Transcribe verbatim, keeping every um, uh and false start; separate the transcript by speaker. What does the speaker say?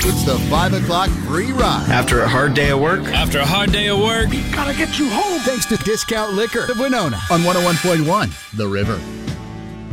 Speaker 1: It's the five o'clock free ride.
Speaker 2: After a hard day of work?
Speaker 3: After a hard day of work?
Speaker 1: We gotta get you home. Thanks to Discount Liquor of Winona on one oh one point one The River.